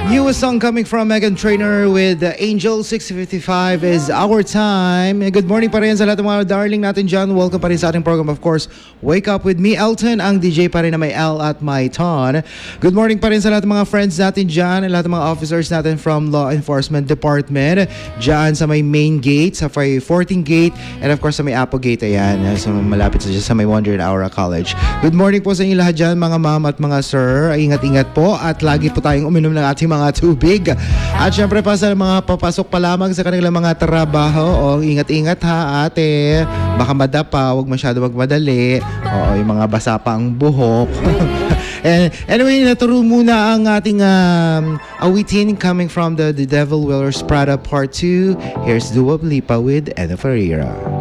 Newest song coming from Megan Trainor with Angel. 6:55 is our time. Good morning pa rin sa lahat ng mga darling natin dyan. Welcome pa rin sa ating program, of course, Wake Up With Me, Elton, ang DJ pa rin na may L at may Ton. Good morning pa rin sa lahat ng mga friends natin dyan, lahat ng mga officers natin from Law Enforcement Department, dyan sa may main gate, sa may 14th gate, and of course sa may Apo Gate, ayan, sa malapit sa may Wonder in Aura College. Good morning po sa inyo lahat dyan, mga ma'am at mga sir. Ingat-ingat po at lagi po tayong uminom ng ating mga tubig. At syempre pa sa mga papasok pa lamang sa kanilang mga trabaho, ingat-ingat ha ate, baka madapa, huwag masyado magmadali. Oo, yung mga basa pa ang buhok. And anyway, naturo muna ang ating awitin coming from the Devil Wears Prada Part 2. Here's Dua Lipa with Eda Ferreira.